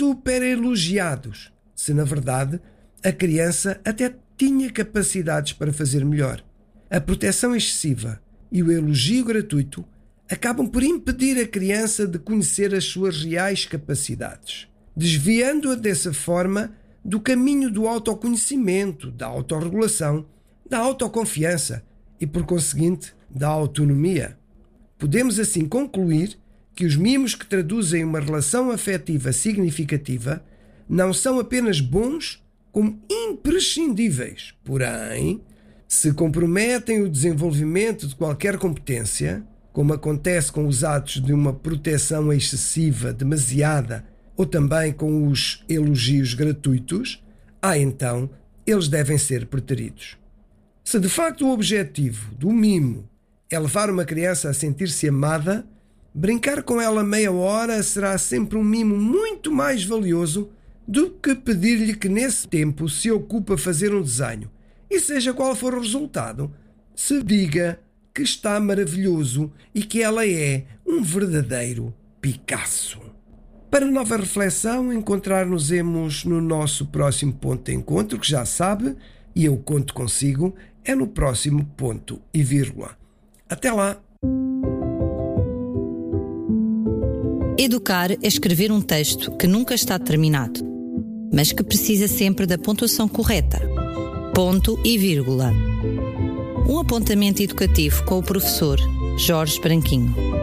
super elogiados, se na verdade a criança até tinha capacidades para fazer melhor. A proteção excessiva e o elogio gratuito acabam por impedir a criança de conhecer as suas reais capacidades, desviando-a dessa forma do caminho do autoconhecimento, da autorregulação, da autoconfiança e, por conseguinte, da autonomia. Podemos assim concluir que os mimos que traduzem uma relação afetiva significativa não são apenas bons, como imprescindíveis. Porém, se comprometem o desenvolvimento de qualquer competência, como acontece com os atos de uma proteção excessiva, demasiada, ou também com os elogios gratuitos, então eles devem ser preteridos. Se de facto o objetivo do mimo é levar uma criança a sentir-se amada, brincar com ela meia hora será sempre um mimo muito mais valioso do que pedir-lhe que nesse tempo se ocupe a fazer um desenho e, seja qual for o resultado, se diga que está maravilhoso e que ela é um verdadeiro Picasso. Para nova reflexão, encontrar-nos-emos no nosso próximo ponto de encontro, que já sabe, e eu conto consigo, é no próximo ponto e vírgula. Até lá! Educar é escrever um texto que nunca está terminado, mas que precisa sempre da pontuação correta. Ponto e vírgula. Um apontamento educativo com o professor Jorge Branquinho.